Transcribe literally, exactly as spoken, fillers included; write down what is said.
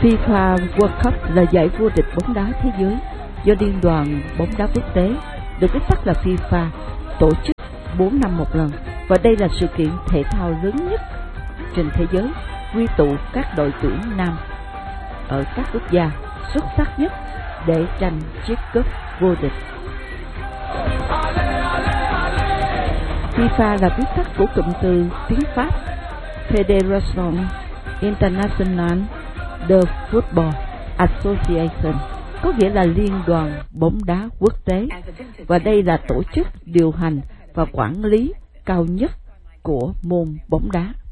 FIFA World Cup là giải vô địch bóng đá thế giới do Liên đoàn bóng đá quốc tế, được viết tắt là FIFA, tổ chức bốn năm một lần, và đây là sự kiện thể thao lớn nhất trên thế giới, quy tụ các đội tuyển nam ở các quốc gia xuất sắc nhất để tranh chiếc cúp vô địch. FIFA là viết tắt của cụm từ tiếng Pháp Fédération Internationale de Football Association, có nghĩa là Liên đoàn bóng đá quốc tế, và đây là tổ chức điều hành và quản lý cao nhất của môn bóng đá.